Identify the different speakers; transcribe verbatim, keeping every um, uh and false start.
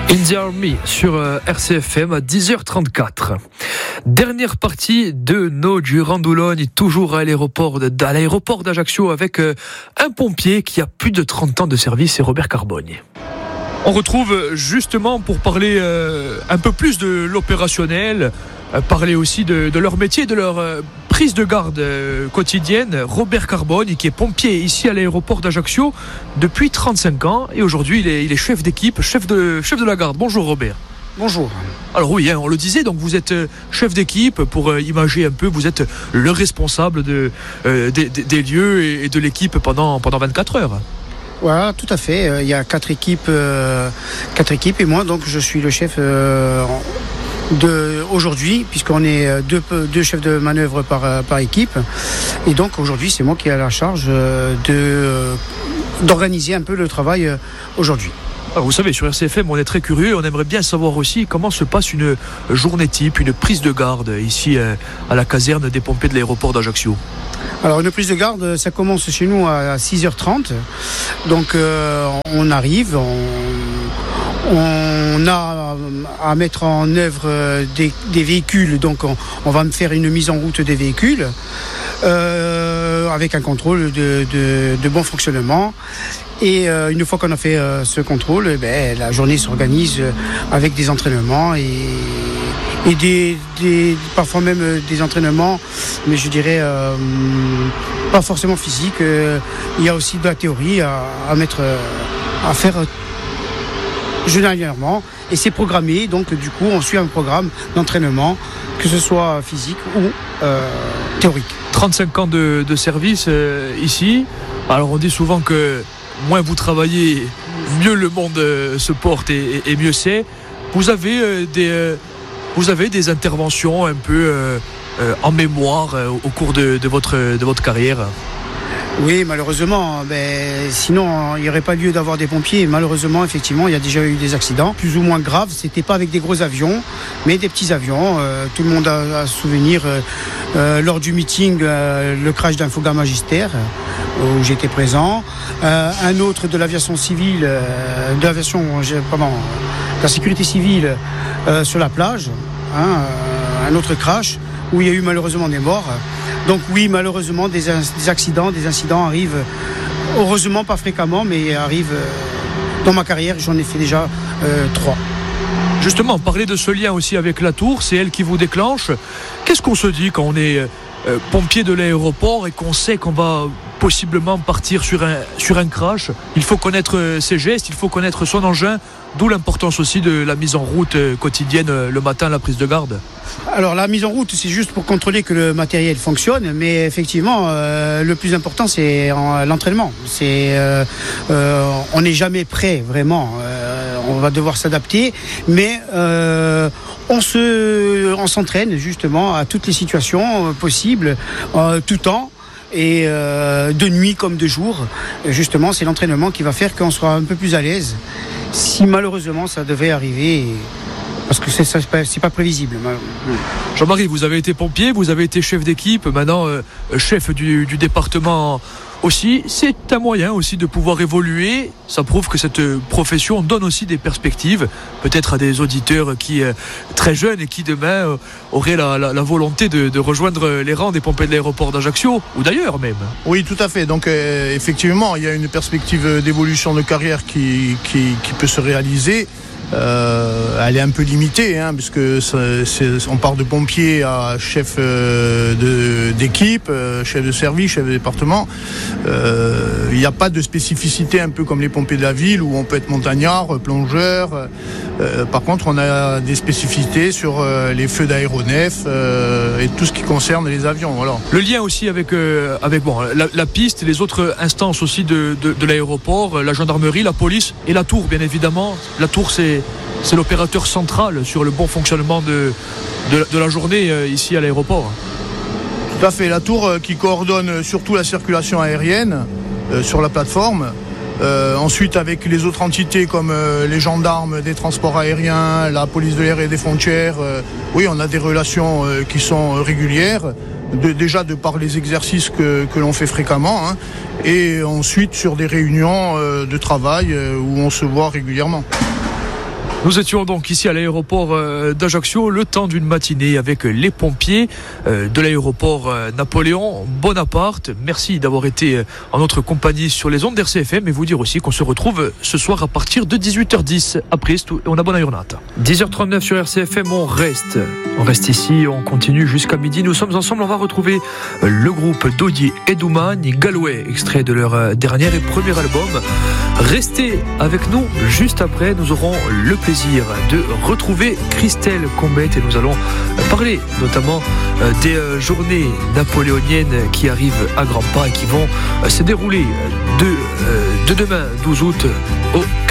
Speaker 1: In the Army sur R C F M à dix heures trente-quatre. Dernière partie de nos Durand-Doulogne, toujours à l'aéroport, de, à l'aéroport d'Ajaccio avec un pompier qui a plus de trente ans de service, c'est Robert Carbogne. On retrouve justement pour parler euh, un peu plus de l'opérationnel, euh, parler aussi de, de leur métier, de leur euh, prise de garde euh, quotidienne. Robert Carbogne, qui est pompier ici à l'aéroport d'Ajaccio depuis trente-cinq ans et aujourd'hui il est, il est chef d'équipe, chef de, chef de la garde. Bonjour Robert.
Speaker 2: Bonjour.
Speaker 1: Alors oui, hein, on le disait, donc vous êtes chef d'équipe, pour euh, imager un peu, vous êtes le responsable de, euh, des, des lieux et de l'équipe pendant, pendant vingt-quatre heures.
Speaker 2: Voilà, tout à fait. Il y a quatre équipes, euh, quatre équipes et moi, donc je suis le chef euh, de aujourd'hui, puisqu'on est deux, deux chefs de manœuvre par, par équipe. Et donc aujourd'hui, c'est moi qui ai la charge de, euh, d'organiser un peu le travail aujourd'hui.
Speaker 1: Alors vous savez, sur R C F M, on est très curieux. On aimerait bien savoir aussi comment se passe une journée type, une prise de garde ici à la caserne des pompiers de l'aéroport d'Ajaccio.
Speaker 2: Alors une prise de garde, ça commence chez nous à six heures trente. Donc euh, on arrive, on, on a à mettre en œuvre des, des véhicules. Donc on, on va faire une mise en route des véhicules euh, avec un contrôle de, de, de bon fonctionnement. Et euh, une fois qu'on a fait euh, ce contrôle, eh ben, la journée s'organise avec des entraînements et, et des, des, parfois même des entraînements, mais je dirais euh, pas forcément physiques. Euh, il y a aussi de la théorie à, à mettre, à faire journalièrement et c'est programmé. Donc du coup, on suit un programme d'entraînement, que ce soit physique ou euh, théorique.
Speaker 1: trente-cinq ans de, de service euh, ici. Alors on dit souvent que moins vous travaillez, mieux le monde euh, se porte et, et mieux c'est. Vous avez, euh, des, euh, vous avez des interventions un peu euh, euh, en mémoire euh, au cours de, de, votre, de votre carrière?
Speaker 2: Oui, malheureusement, ben, sinon il n'y aurait pas lieu d'avoir des pompiers. Malheureusement, effectivement, il y a déjà eu des accidents, plus ou moins graves. C'était pas avec des gros avions, mais des petits avions. Euh, tout le monde a, a souvenir euh, euh, lors du meeting, euh, le crash d'un Foga Magister euh, où j'étais présent. Euh, un autre de l'aviation civile, euh, de l'aviation, pardon, de la sécurité civile euh, sur la plage. Hein, euh, un autre crash où il y a eu malheureusement des morts. Donc oui, malheureusement, des, des accidents, des incidents arrivent, heureusement pas fréquemment, mais arrivent euh, dans ma carrière, j'en ai fait déjà euh, trois.
Speaker 1: Justement, parler de ce lien aussi avec la tour, c'est elle qui vous déclenche. Qu'est-ce qu'on se dit quand on est euh, pompier de l'aéroport et qu'on sait qu'on va possiblement partir sur un, sur un crash? Il faut connaître ses gestes, il faut connaître son engin, d'où l'importance aussi de la mise en route quotidienne le matin, la prise de garde.
Speaker 2: Alors la mise en route, c'est juste pour contrôler que le matériel fonctionne, mais effectivement, euh, le plus important, c'est en, l'entraînement. C'est, euh, euh, on n'est jamais prêt, vraiment. Euh, on va devoir s'adapter, mais euh, on, se, on s'entraîne justement à toutes les situations euh, possibles, euh, tout temps. Et euh, de nuit comme de jour, justement, c'est l'entraînement qui va faire qu'on sera un peu plus à l'aise. Si malheureusement ça devait arriver, parce que c'est, c'est, pas, c'est pas prévisible.
Speaker 1: Jean-Marie, vous avez été pompier, vous avez été chef d'équipe, maintenant euh, chef du, du département aussi. C'est un moyen aussi de pouvoir évoluer. Ça prouve que cette profession donne aussi des perspectives, peut-être à des auditeurs qui euh, très jeunes et qui demain euh, auraient la, la, la volonté de, de rejoindre les rangs des pompiers de l'aéroport d'Ajaccio ou d'ailleurs même.
Speaker 3: Oui, tout à fait. Donc euh, effectivement, il y a une perspective d'évolution de carrière qui, qui, qui peut se réaliser. Euh, elle est un peu limitée, hein, puisque c'est, c'est, on part de pompier à chef euh, de, d'équipe, euh, chef de service, chef de département. Il euh, n'y a pas de spécificité un peu comme les pompiers de la ville où on peut être montagnard, plongeur. Euh, par contre, on a des spécificités sur euh, les feux d'aéronefs euh, et tout ce qui concerne les avions. Voilà.
Speaker 1: Le lien aussi avec, euh, avec bon, la, la piste et les autres instances aussi de, de, de l'aéroport, la gendarmerie, la police et la tour, bien évidemment. La tour, c'est C'est l'opérateur central sur le bon fonctionnement de, de, de la journée euh, ici à l'aéroport.
Speaker 3: Tout à fait, la tour euh, qui coordonne surtout la circulation aérienne euh, sur la plateforme. Euh, ensuite, avec les autres entités comme euh, les gendarmes des transports aériens, la police de l'air et des frontières, euh, oui, on a des relations euh, qui sont régulières. De, déjà de par les exercices que, que l'on fait fréquemment, hein, et ensuite sur des réunions euh, de travail euh, où on se voit régulièrement.
Speaker 1: Nous étions donc ici à l'aéroport d'Ajaccio le temps d'une matinée avec les pompiers de l'aéroport Napoléon Bonaparte. Merci d'avoir été en notre compagnie sur les ondes d'R C F M et vous dire aussi qu'on se retrouve ce soir à partir de dix-huit heures dix à Priest et on a bonne journata. dix heures trente-neuf sur R C F M, on reste. On reste ici, on continue jusqu'à midi. Nous sommes ensemble, on va retrouver le groupe Dodi et Doumagne, Galway, extrait de leur dernier et premier album. Restez avec nous, juste après, nous aurons le plaisir de retrouver Christelle Combette et nous allons parler notamment des journées napoléoniennes qui arrivent à grands pas et qui vont se dérouler de, de demain douze août au